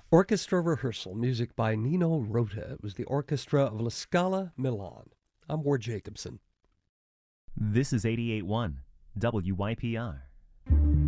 Orchestra Rehearsal, music by Nino Rota. It was the orchestra of La Scala, Milan. I'm Ward Jacobson. This is 88.1 WYPR.